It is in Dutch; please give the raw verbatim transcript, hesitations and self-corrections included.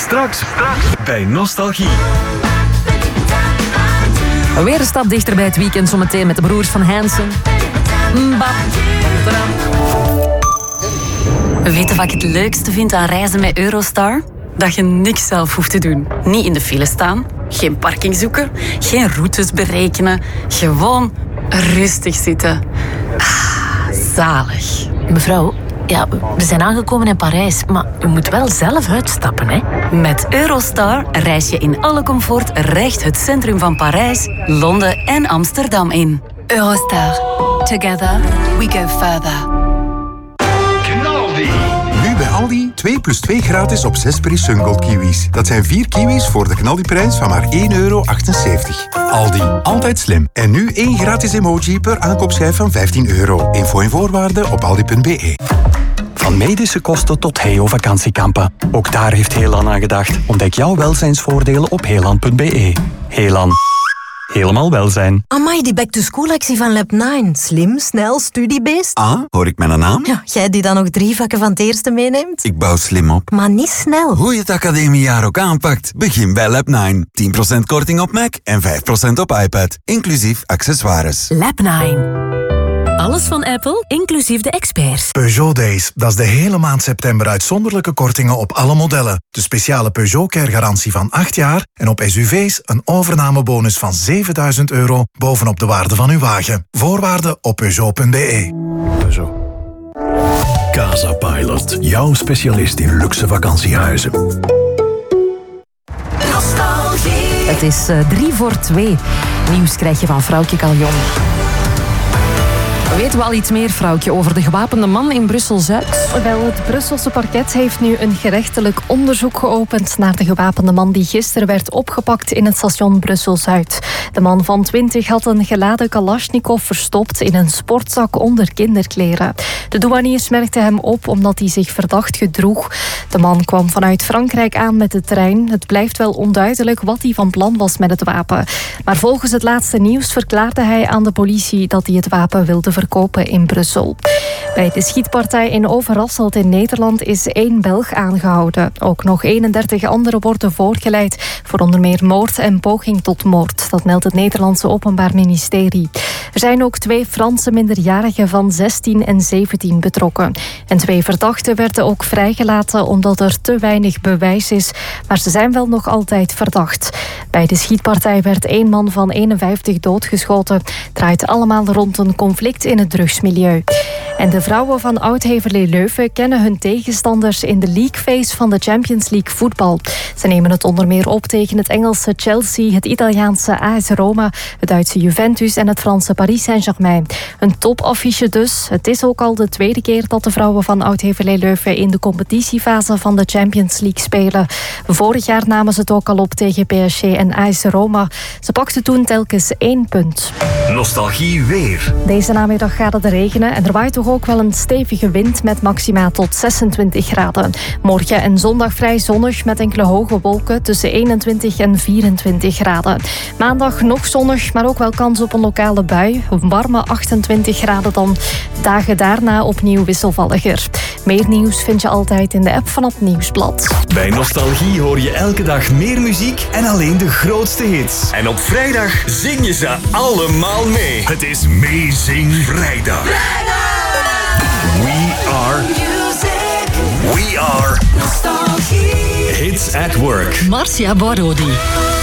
Straks, straks bij Nostalgie. Weer een stap dichter bij het weekend, zometeen met de broers van Hansen. Mbap. Weet je wat ik het leukste vind aan reizen met Eurostar? Dat je niks zelf hoeft te doen. Niet in de file staan, geen parking zoeken, geen routes berekenen. Gewoon rustig zitten. Ah, zalig. Mevrouw, ja, we zijn aangekomen in Parijs, maar u moet wel zelf uitstappen, hè? Met Eurostar reis je in alle comfort recht het centrum van Parijs, Londen en Amsterdam in. Eurostar. Together we go further. Nu bij Aldi twee plus twee gratis op zes Peri Sungold kiwis. Dat zijn vier kiwis voor de knaldiprijs van maar één euro achtenzeventig. Aldi, altijd slim. En nu één gratis emoji per aankoopschijf van vijftien euro. Info en voorwaarden op aldi punt b e. Van medische kosten tot Heo vakantiekampen. Ook daar heeft Heelan aan gedacht. Ontdek jouw welzijnsvoordelen op heelan punt b e. Heelan. Helemaal welzijn. Amai, die back-to-school-actie van Lab negen. Slim, snel, studiebeest. Ah, hoor ik mijn naam? Ja, jij die dan nog drie vakken van het eerste meeneemt? Ik bouw slim op. Maar niet snel. Hoe je het academiejaar ook aanpakt, begin bij Lab negen. tien procent korting op Mac en vijf procent op iPad. Inclusief accessoires. Lab negen. Alles van Apple, inclusief de experts. Peugeot Days, dat is de hele maand september uitzonderlijke kortingen op alle modellen. De speciale Peugeot Care garantie van acht jaar en op S U V's een overnamebonus van zevenduizend euro bovenop de waarde van uw wagen. Voorwaarden op peugeot punt b e. Peugeot. Casa Pilot, jouw specialist in luxe vakantiehuizen. Nostalgie. Het is uh, drie voor twee. Nieuws krijg je van Vrouwtje Caljon. Weten we al iets meer, Vrouwtje, over de gewapende man in Brussel-Zuid? Wel, het Brusselse parket heeft nu een gerechtelijk onderzoek geopend naar de gewapende man die gisteren werd opgepakt in het station Brussel-Zuid. De man van twintig had een geladen Kalashnikov verstopt in een sportzak onder kinderkleren. De douaniers merkten hem op omdat hij zich verdacht gedroeg. De man kwam vanuit Frankrijk aan met de trein. Het blijft wel onduidelijk wat hij van plan was met het wapen. Maar volgens het laatste nieuws verklaarde hij aan de politie dat hij het wapen wilde verkopen. Kopen in Brussel. Bij de schietpartij in Overasselt in Nederland is één Belg aangehouden. Ook nog eenendertig anderen worden voorgeleid voor onder meer moord en poging tot moord. Dat meldt het Nederlandse Openbaar Ministerie. Er zijn ook twee Franse minderjarigen van zestien en zeventien betrokken. En twee verdachten werden ook vrijgelaten omdat er te weinig bewijs is. Maar ze zijn wel nog altijd verdacht. Bij de schietpartij werd één man van eenenvijftig doodgeschoten. Het draait allemaal rond een conflict in het drugsmilieu. En de vrouwen van Oud-Heverlee-Leuven kennen hun tegenstanders in de League Phase van de Champions League voetbal. Ze nemen het onder meer op tegen het Engelse Chelsea, het Italiaanse A S Roma, het Duitse Juventus en het Franse Paris Saint-Germain. Een topaffiche dus. Het is ook al de tweede keer dat de vrouwen van Oud-Heverlee-Leuven in de competitiefase van de Champions League spelen. Vorig jaar namen ze het ook al op tegen P S G en A S Roma. Ze pakten toen telkens één punt. Nostalgie weer. Deze namiddag gaat het regenen en er waait toch ook wel een stevige wind met maxima tot zesentwintig graden. Morgen en zondag vrij zonnig met enkele hoge wolken tussen eenentwintig en vierentwintig graden. Maandag nog zonnig, maar ook wel kans op een lokale bui. Een warme achtentwintig graden dan. Dagen daarna opnieuw wisselvalliger. Meer nieuws vind je altijd in de app van het Nieuwsblad. Bij Nostalgie hoor je elke dag meer muziek en alleen de grootste hits. En op vrijdag zing je ze allemaal mee. Het is Meezing Vrijdag. We are music. We are Nostalgie. Hits at Work. Marcia Borodi.